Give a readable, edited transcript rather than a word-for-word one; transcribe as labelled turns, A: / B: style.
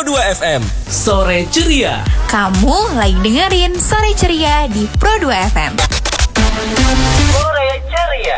A: Pro2 FM. Sore Ceria.
B: Kamu lagi dengerin Sore Ceria di Pro2 FM.
C: Sore Ceria.